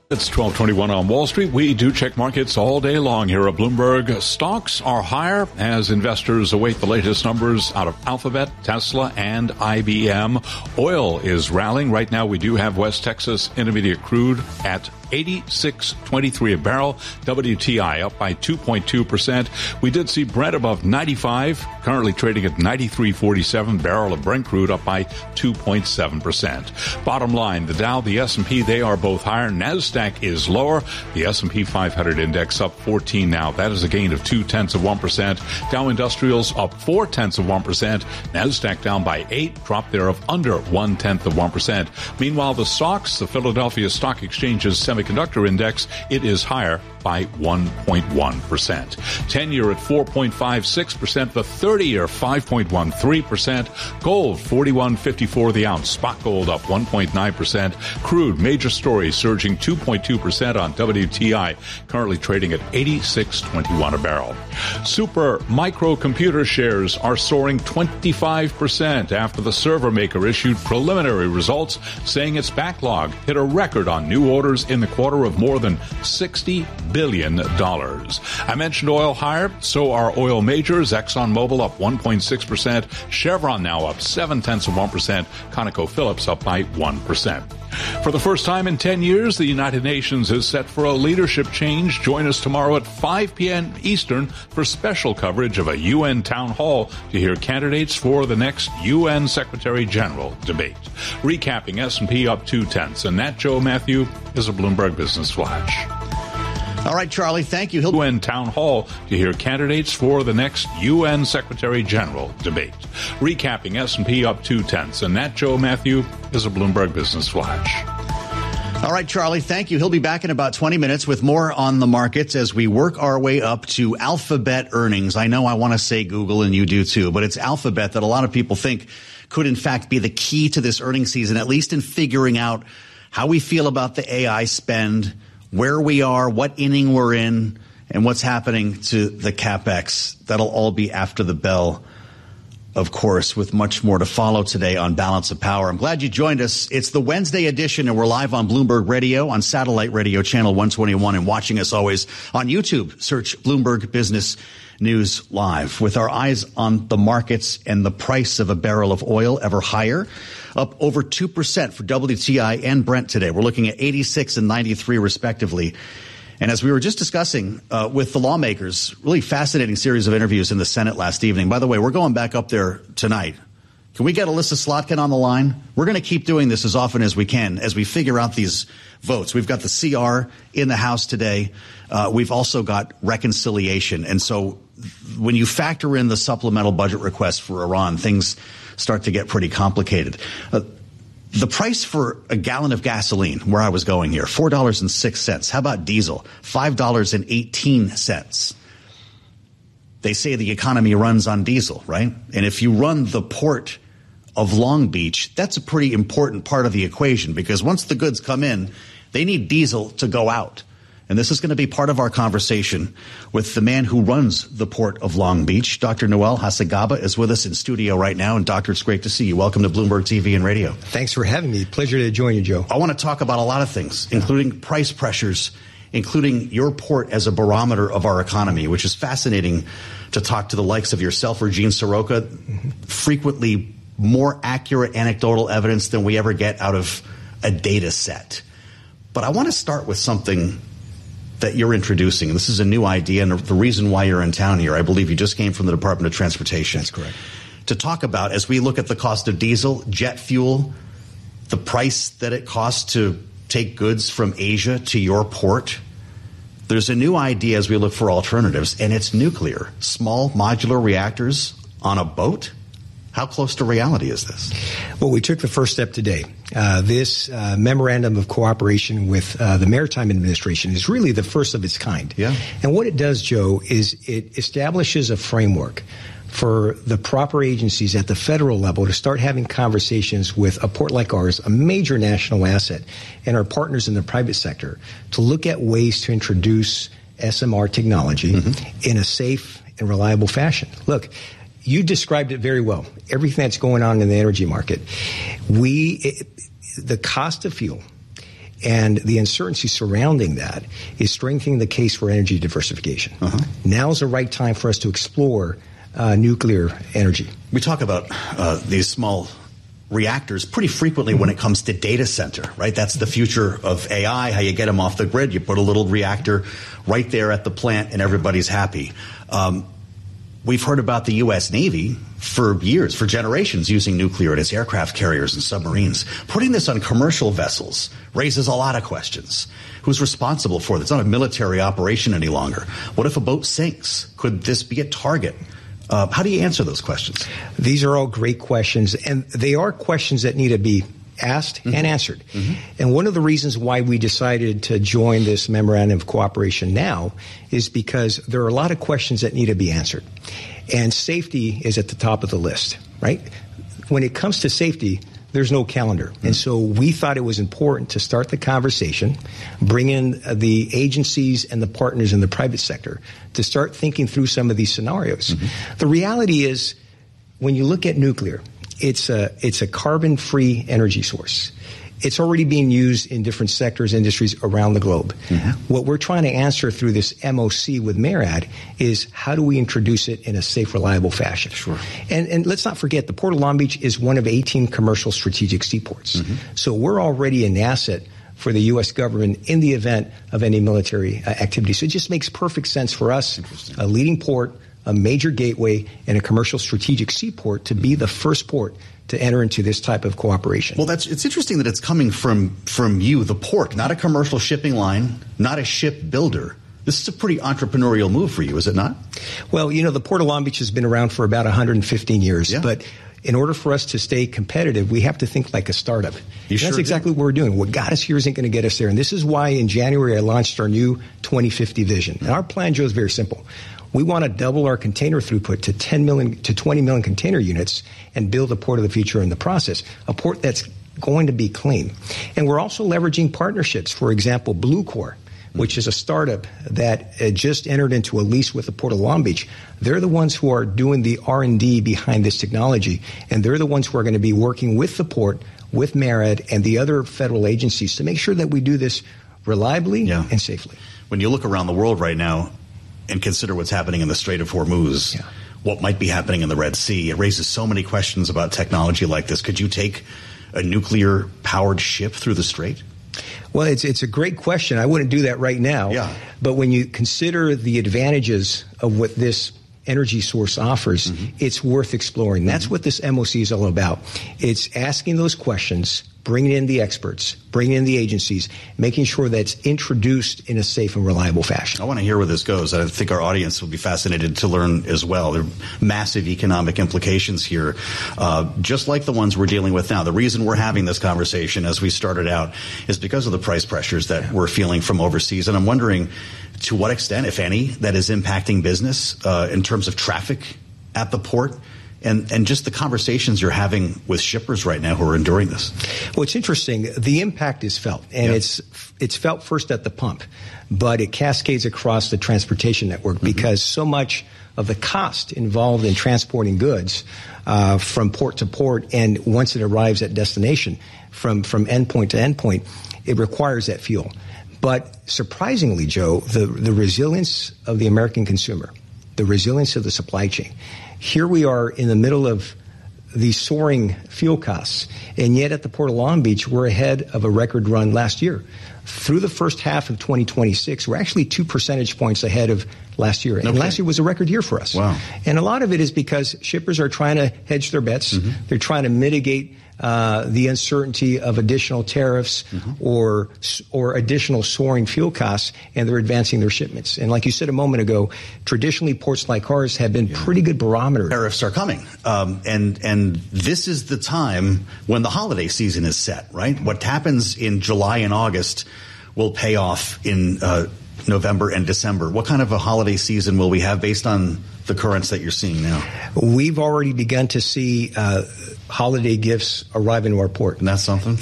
It's 12:21 on Wall Street. We do check markets all day long here at Bloomberg. Stocks are higher as investors await the latest numbers out of Alphabet, Tesla, and IBM. Oil is rallying. Right now, we do have West Texas Intermediate crude at $86.23 a barrel. WTI up by 2.2%. We did see Brent above 95, currently trading at 93.47. Barrel of Brent crude up by 2.7%. Bottom line, the Dow, the S&P, they are both higher. NASDAQ is lower. The S&P 500 index up 14 now. That is a gain of 0.2%. Dow Industrials up 0.4%. NASDAQ down by 8, drop there of under 0.1%. Meanwhile, the stocks, the Philadelphia Stock Exchange's Semiconductor Index, it is higher by 1.1%. 10-year at 4.56%, the 30-year 5.13%. Gold 41.54 the ounce. Spot gold up 1.9%. Crude, major story, surging 2.2% on WTI, currently trading at 86.21 a barrel. Super microcomputer shares are soaring 25% after the server maker issued preliminary results saying its backlog hit a record on new orders in the quarter of more than $60 billion. I mentioned oil higher, so are oil majors. ExxonMobil up 1.6%. Chevron now up 0.7%. ConocoPhillips up by 1%. For the first time in 10 years, the United Nations is set for a leadership change. Join us tomorrow at 5 p.m. Eastern for special coverage of a UN town hall to hear candidates for the next UN Secretary General debate. Recapping, S&P up 0.2, and that, Joe Matthew, is a Bloomberg Business Flash. All right, Charlie, thank you. UN town hall to hear candidates for the next UN Secretary General debate. Recapping, S&P up 0.2, and that, Joe Matthew, is a Bloomberg Business Flash. All right, Charlie, thank you. He'll be back in about 20 minutes with more on the markets as we work our way up to Alphabet earnings. I know I want to say Google, and you do too, but it's Alphabet that a lot of people think could, in fact, be the key to this earnings season, at least in figuring out how we feel about the AI spend, where we are, what inning we're in, and what's happening to the CapEx. That'll all be after the bell, of course, with much more to follow today on Balance of Power. I'm glad you joined us. It's the Wednesday edition, and we're live on Bloomberg Radio, on Satellite Radio Channel 121, and watching us always on YouTube. Search Bloomberg Business News Live. With our eyes on the markets and the price of a barrel of oil ever higher, up over 2% for WTI and Brent today. We're looking at 86 and 93 respectively. And as we were just discussing with the lawmakers, really fascinating series of interviews in the Senate last evening. By the way, we're going back up there tonight. Can we get Alyssa Slotkin on the line? We're going to keep doing this as often as we can as we figure out these votes. We've got the CR in the House today. We've also got reconciliation. And so when you factor in the supplemental budget request for Iran, things start to get pretty complicated. The price for a gallon of gasoline, where I was going here, $4.06. How about diesel? $5.18. They say the economy runs on diesel, right? And if you run the port of Long Beach, that's a pretty important part of the equation, because once the goods come in, they need diesel to go out. And this is going to be part of our conversation with the man who runs the port of Long Beach. Dr. Noel Hasegaba is with us in studio right now. And Doctor, it's great to see you. Welcome to Bloomberg TV and Radio. Thanks for having me. Pleasure to join you, Joe. I want to talk about a lot of things, including price pressures, including your port as a barometer of our economy, which is fascinating to talk to the likes of yourself or Gene Soroka. Frequently more accurate anecdotal evidence than we ever get out of a data set. But I want to start with something that you're introducing. This is a new idea, and the reason why you're in town here, I believe you just came from the Department of Transportation. That's correct. To talk about, as we look at the cost of diesel, jet fuel, the price that it costs to take goods from Asia to your port, there's a new idea as we look for alternatives, and it's nuclear. Small modular reactors on a boat? How close to reality is this? Well, we took the first step today. This memorandum of cooperation with the Maritime Administration is really the first of its kind. Yeah. And what it does, Joe, is it establishes a framework for the proper agencies at the federal level to start having conversations with a port like ours, a major national asset, and our partners in the private sector to look at ways to introduce SMR technology in a safe and reliable fashion. Look, you described it very well. Everything that's going on in the energy market. The cost of fuel And the uncertainty surrounding that is strengthening the case for energy diversification. Now is the right time for us to explore nuclear energy. We talk about these small reactors pretty frequently when it comes to data center, right? That's the future of AI, how you get them off the grid. You put a little reactor right there at the plant and everybody's happy. We've heard about the U.S. Navy for years, for generations, using nuclear in its aircraft carriers and submarines. Putting this on commercial vessels raises a lot of questions. Who's responsible for this? It's not a military operation any longer. What if a boat sinks? Could this be a target? How do you answer those questions? These are all great questions, and they are questions that need to be asked and answered. And one of the reasons why we decided to join this memorandum of cooperation now is because there are a lot of questions that need to be answered. And safety is at the top of the list, right? When it comes to safety, there's no calendar. And so we thought it was important to start the conversation, bring in the agencies and the partners in the private sector to start thinking through some of these scenarios. The reality is, when you look at nuclear, it's a carbon-free energy source. It's already being used in different sectors, industries around the globe. What we're trying to answer through this MOC with MARAD is, how do we introduce it in a safe, reliable fashion? And let's not forget, the Port of Long Beach is one of 18 commercial strategic seaports. So we're already an asset for the U.S. government in the event of any military activity. So it just makes perfect sense for us, a leading port, a major gateway, and a commercial strategic seaport, to be the first port to enter into this type of cooperation. Well, it's interesting that it's coming from you, the port, not a commercial shipping line, not a ship builder. This is a pretty entrepreneurial move for you, is it not? Well, the Port of Long Beach has been around for about 115 years, but in order for us to stay competitive, we have to think like a startup. That's exactly what we're doing. What got us here isn't going to get us there. And this is why in January I launched our new 2050 vision. And our plan, Joe, is very simple. We want to double our container throughput to 10 million to 20 million container units and build a port of the future in the process, a port that's going to be clean. And we're also leveraging partnerships. For example, Bluecor, which is a startup that just entered into a lease with the Port of Long Beach. They're the ones who are doing the R&D behind this technology, and they're the ones who are going to be working with the port, with MARAD, and the other federal agencies to make sure that we do this reliably and safely. When you look around the world right now and consider what's happening in the Strait of Hormuz, what might be happening in the Red Sea, it raises so many questions about technology like this. Could you take a nuclear-powered ship through the Strait? Well, it's a great question. I wouldn't do that right now. But when you consider the advantages of what this energy source offers, it's worth exploring. That's what this MOC is all about. It's asking those questions, bringing in the experts, bringing in the agencies, making sure that it's introduced in a safe and reliable fashion. I want to hear where this goes. I think our audience will be fascinated to learn as well. There are massive economic implications here, just like the ones we're dealing with now. The reason we're having this conversation, as we started out, is because of the price pressures that we're feeling from overseas. And I'm wondering to what extent, if any, that is impacting business in terms of traffic at the port. And just the conversations you're having with shippers right now who are enduring this. Well, it's interesting. The impact is felt, and it's felt first at the pump, but it cascades across the transportation network because so much of the cost involved in transporting goods from port to port, and once it arrives at destination, from endpoint to endpoint, it requires that fuel. But surprisingly, Joe, the resilience of the American consumer, the resilience of the supply chain. Here we are in the middle of these soaring fuel costs, and yet at the Port of Long Beach, we're ahead of a record run last year. Through the first half of 2026, we're actually 2 percentage points ahead of last year. And last year was a record year for us. Wow. And a lot of it is because shippers are trying to hedge their bets. They're trying to mitigate the uncertainty of additional tariffs or additional soaring fuel costs, and they're advancing their shipments. And like you said a moment ago, traditionally ports like ours have been pretty good barometers. Tariffs are coming, and this is the time when the holiday season is set, right? What happens in July and August will pay off in November and December. What kind of a holiday season will we have based on the currents that you're seeing now? We've already begun to see holiday gifts arrive into our port. And that's something?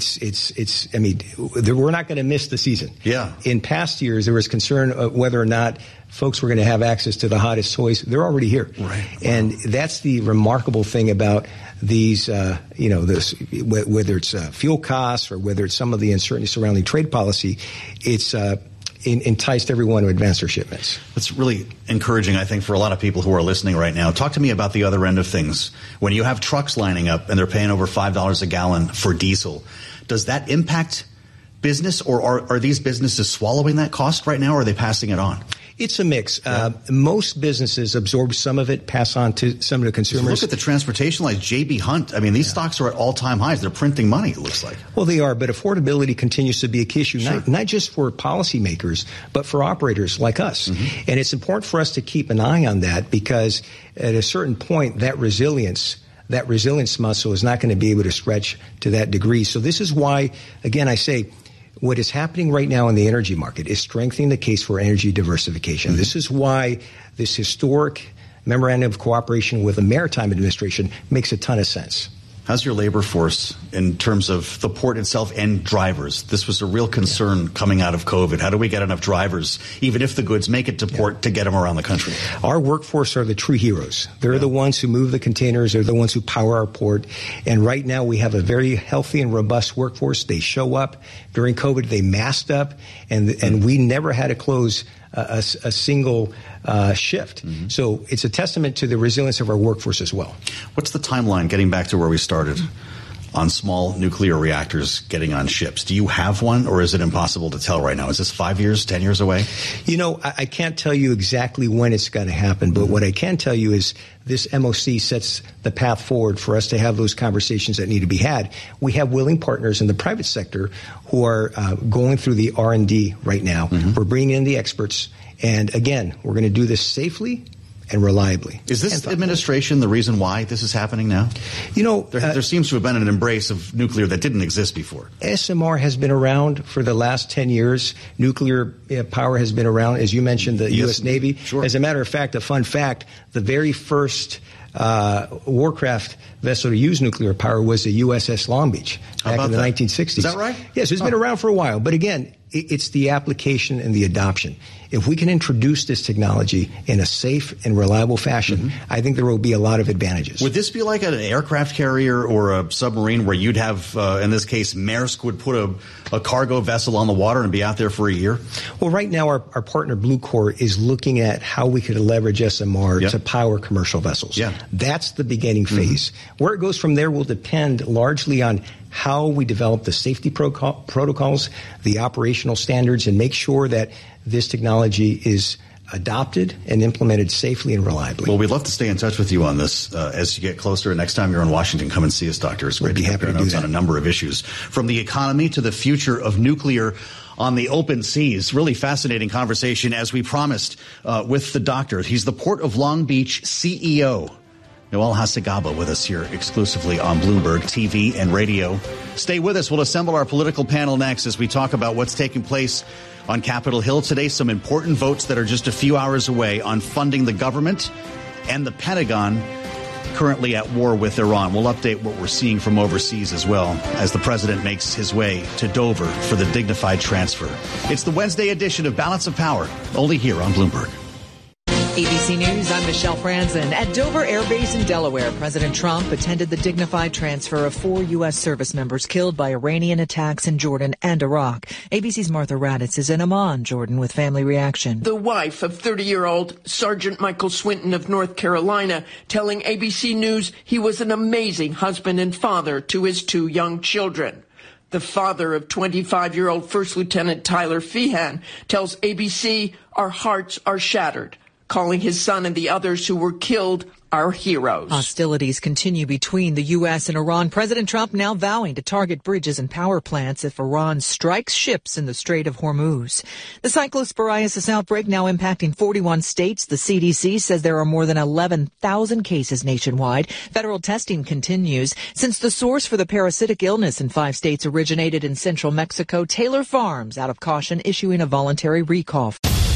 I mean, we're not going to miss the season. Yeah. In past years, there was concern of whether or not folks were going to have access to the hottest toys. They're already here. Right. Wow. And that's the remarkable thing about these, whether it's fuel costs or whether it's some of the uncertainty surrounding trade policy, it's enticed everyone to advance their shipments. That's really encouraging, I think, for a lot of people who are listening right now. Talk to me about the other end of things. When you have trucks lining up and they're paying over $5 a gallon for diesel, does that impact business, or are these businesses swallowing that cost right now, or are they passing it on? It's a mix. Yeah. Most businesses absorb some of it, pass on to some of the consumers. Look at the transportation lines. J.B. Hunt. I mean, these stocks are at all-time highs. They're printing money, it looks like. Well, they are, but affordability continues to be a key issue, Sure. not just for policymakers, but for operators like us. Mm-hmm. And it's important for us to keep an eye on that, because at a certain point, that resilience muscle is not going to be able to stretch to that degree. So this is why, again, I say, what is happening right now in the energy market is strengthening the case for energy diversification. Mm-hmm. This is why this historic memorandum of cooperation with the Maritime Administration makes a ton of sense. How's your labor force in terms of the port itself and drivers? This was a real concern coming out of COVID. How do we get enough drivers, even if the goods make it to port, to get them around the country? Our workforce are the true heroes. They're the ones who move the containers. They're the ones who power our port. And right now we have a very healthy and robust workforce. They show up. During COVID, they masked up, and we never had to close a single shift. Mm-hmm. So it's a testament to the resilience of our workforce as well. What's the timeline, getting back to where we started, on small nuclear reactors getting on ships? Do you have one, or is it impossible to tell right now? Is this 5 years, 10 years away? You know, I can't tell you exactly when it's going to happen, but what I can tell you is this MOC sets the path forward for us to have those conversations that need to be had. We have willing partners in the private sector who are going through the R&D right now. Mm-hmm. We're bringing in the experts. And again, we're going to do this safely and reliably. Is this administration the reason why this is happening now? You know, there seems to have been an embrace of nuclear that didn't exist before. SMR has been around for the last 10 years. Nuclear power has been around, as you mentioned, the U.S. Navy. Sure. As a matter of fact, a fun fact, the very first warcraft vessel to use nuclear power was the USS Long Beach back in the 1960s. Is that right? Yes, it's been around for a while. But again, it's the application and the adoption. If we can introduce this technology in a safe and reliable fashion, I think there will be a lot of advantages. Would this be like an aircraft carrier or a submarine where you'd have, in this case, Maersk would put a cargo vessel on the water and be out there for a year? Well, right now our partner Bluecor is looking at how we could leverage SMR to power commercial vessels. Yeah. That's the beginning phase. Where it goes from there will depend largely on how we develop the safety protocols, the operational standards, and make sure that this technology is adopted and implemented safely and reliably. Well, we'd love to stay in touch with you on this as you get closer. Next time you're in Washington, come and see us, Doctor. It's great to compare notes on a number of issues, from the economy to the future of nuclear on the open seas. Really fascinating conversation, as we promised, with the doctor. He's the Port of Long Beach CEO. Noel Hasegaba with us here exclusively on Bloomberg TV and radio. Stay with us. We'll assemble our political panel next as we talk about what's taking place on Capitol Hill today. Some important votes that are just a few hours away on funding the government and the Pentagon, currently at war with Iran. We'll update what we're seeing from overseas as well as the president makes his way to Dover for the dignified transfer. It's the Wednesday edition of Balance of Power, only here on Bloomberg. ABC News, I'm Michelle Franzen. At Dover Air Base in Delaware, President Trump attended the dignified transfer of 4 U.S. service members killed by Iranian attacks in Jordan and Iraq. ABC's Martha Raddatz is in Amman, Jordan, with family reaction. The wife of 30-year-old Sergeant Michael Swinton of North Carolina telling ABC News he was an amazing husband and father to his 2 young children. The father of 25-year-old First Lieutenant Tyler Feehan tells ABC, "Our hearts are shattered," calling his son and the others who were killed our heroes. Hostilities continue between the U.S. and Iran. President Trump now vowing to target bridges and power plants if Iran strikes ships in the Strait of Hormuz. The cyclosporiasis outbreak now impacting 41 states. The CDC says there are more than 11,000 cases nationwide. Federal testing continues. Since the source for the parasitic illness in 5 states originated in central Mexico, Taylor Farms, out of caution, issuing a voluntary recall.